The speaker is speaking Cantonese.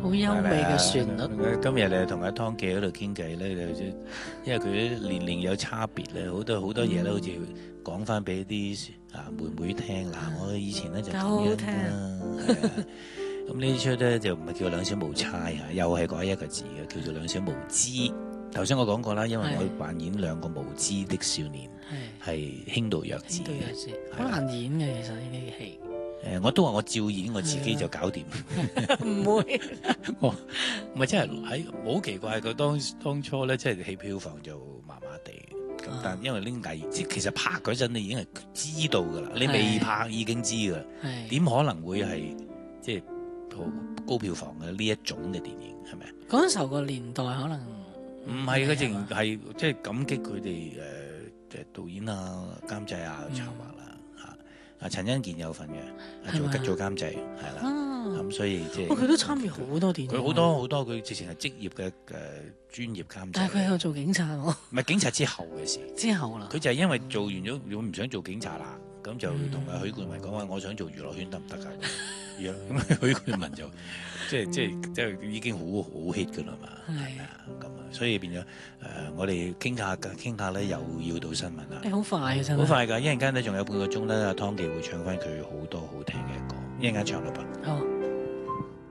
好優美嘅旋律。 今日你同阿湯記喺度傾偈咧，因為佢年齡有差別咧，好多嘢咧，好似講翻俾啲妹妹聽。嗱，我以前咧就點樣啦。咁呢出咧就唔係叫兩小無猜啊，又係改一個字嘅，叫做兩小無知。頭先我講過啦，因為我扮演兩個無知的少年，係輕度弱智嘅， 好難演嘅其實呢啲戲。 我都話我照演我自己就搞掂， 唔會。 我唔係真係喺好奇怪，佢當初咧，即係戲票房就麻麻地。咁但因為啲藝即其實拍嗰陣你已經係知道㗎啦，你未拍已經知㗎啦，點可能會係即係好高票房嘅呢一種嘅電影係咪？ 嗰陣時候個年代可能唔係佢淨係即係感激佢哋導演啊、監製啊、策劃啦嚇。陳欣健有份嘅，做監製係啦。咁所以即係佢都參與好多電影。 佢好多佢直情係職業嘅專業監製。 但係佢有做警察喎。 唔係警察之後嘅事。之後啦。 佢就係因為做完咗，如果唔想做警察啦，咁就同阿許冠文講話，我想做娛樂圈得唔得㗎？咁許冠文就即係已經好 hit 㗎啦嘛，係咪啊？咁啊，所以變咗我哋傾下咧，又要到新聞啦。 好快嘅真係。 好快㗎！一陣間咧仲有半個鐘咧，阿湯記會唱翻佢好多好聽嘅歌，一陣間唱啦噃。 好。